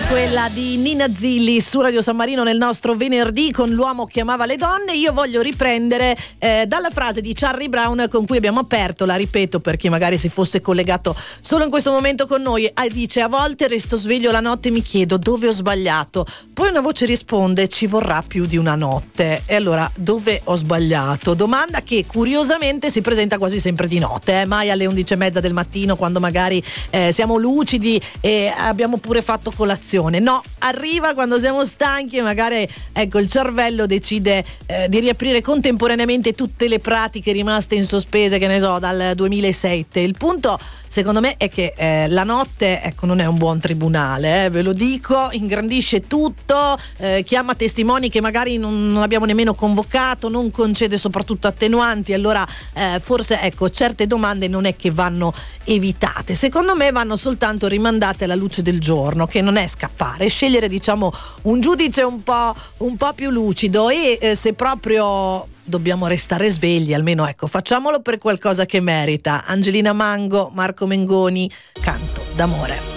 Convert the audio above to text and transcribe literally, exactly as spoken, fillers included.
Quella di Nina Zilli su Radio San Marino nel nostro venerdì con L'uomo che amava le donne. Io voglio riprendere eh, dalla frase di Charlie Brown con cui abbiamo aperto, la ripeto per chi magari si fosse collegato solo in questo momento con noi. Ah, dice: a volte resto sveglio la notte e mi chiedo dove ho sbagliato, poi una voce risponde ci vorrà più di una notte. E allora dove ho sbagliato? Domanda che curiosamente si presenta quasi sempre di notte, eh? Mai alle undici e mezza del mattino, quando magari eh, siamo lucidi e abbiamo pure fatto colazione. No, arriva quando siamo stanchi e magari ecco il cervello decide eh, di riaprire contemporaneamente tutte le pratiche rimaste in sospese, che ne so, dal duemilasette. Il punto secondo me è che eh, la notte ecco non è un buon tribunale, eh, ve lo dico, ingrandisce tutto, eh, chiama testimoni che magari non, non abbiamo nemmeno convocato, non concede soprattutto attenuanti. Allora eh, forse ecco certe domande non è che vanno evitate, secondo me vanno soltanto rimandate alla luce del giorno, che non è scappare, scegliere diciamo un giudice un po', un po' più lucido e eh, se proprio dobbiamo restare svegli, almeno ecco facciamolo per qualcosa che merita. Angelina Mango, Marco Mengoni, Canto d'amore.